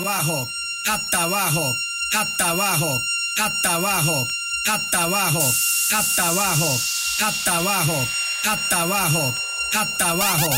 abajo, hasta abajo, hasta abajo, hasta abajo, hasta abajo, hasta abajo, hasta abajo, hasta abajo, hasta abajo.